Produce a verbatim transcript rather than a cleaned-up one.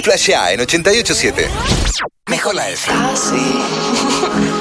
Flashea en ochenta y ocho punto siete. Mejor la F. Así.